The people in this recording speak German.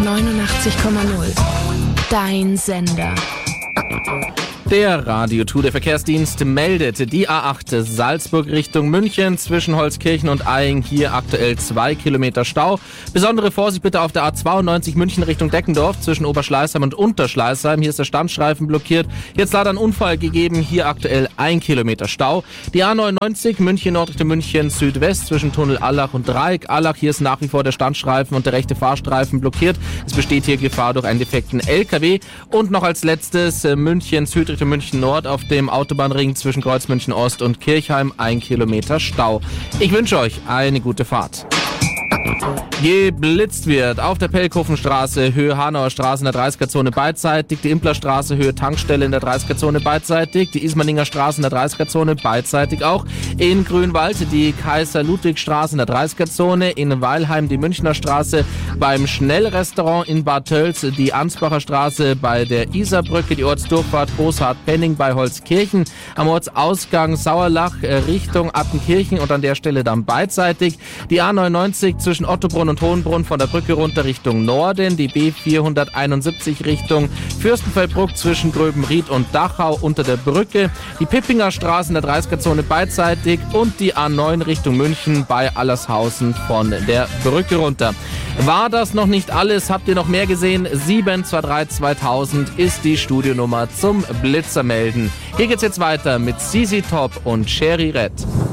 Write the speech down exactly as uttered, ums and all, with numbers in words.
neunundachtzig Komma null. Dein Sender. Der Radio zwei, der Verkehrsdienst, meldet die A acht Salzburg Richtung München zwischen Holzkirchen und Eying. Hier aktuell zwei Kilometer Stau. Besondere Vorsicht bitte auf der A zweiundneunzig München Richtung Deckendorf zwischen Oberschleißheim und Unterschleißheim. Hier ist der Standstreifen blockiert. Jetzt leider ein Unfall gegeben. Hier aktuell ein Kilometer Stau. Die A neunundneunzig München Nord Richtung München Südwest zwischen Tunnel Allach und Dreieck Allach. Hier ist nach wie vor der Standstreifen und der rechte Fahrstreifen blockiert. Es besteht hier Gefahr durch einen defekten L K W. Und noch als letztes äh, München Süd Richtung München Nord auf dem Autobahnring zwischen Kreuz München Ost und Kirchheim ein Kilometer Stau. Ich wünsche euch eine gute Fahrt. Geblitzt wird auf der Pelkhofenstraße, Höhe Hanauer Straße in der dreißiger-Zone beidseitig, die Implerstraße, Höhe Tankstelle in der dreißiger-Zone beidseitig, die Ismaninger Straße in der dreißiger-Zone beidseitig auch, in Grünwald die Kaiser-Ludwig-Straße in der dreißiger-Zone, in Weilheim die Münchner Straße, beim Schnellrestaurant in Bad Tölz die Ansbacher Straße, bei der Isarbrücke die Ortsdurchfahrt Großhardt-Penning bei Holzkirchen, am Ortsausgang Sauerlach Richtung Attenkirchen und an der Stelle dann beidseitig, die A neunundneunzig zwischen Ottobrunn und Hohenbrunn von der Brücke runter Richtung Norden, die B vierhunderteinundsiebzig Richtung Fürstenfeldbruck zwischen Gröbenried und Dachau unter der Brücke, die Pippinger Straße in der dreißiger-Zone beidseitig und die A neun Richtung München bei Allershausen von der Brücke runter. War das noch nicht alles? Habt ihr noch mehr gesehen? sieben zwei drei zweitausend ist die Studionummer zum Blitzermelden. Hier geht's jetzt weiter mit C C Top und Cherry Red.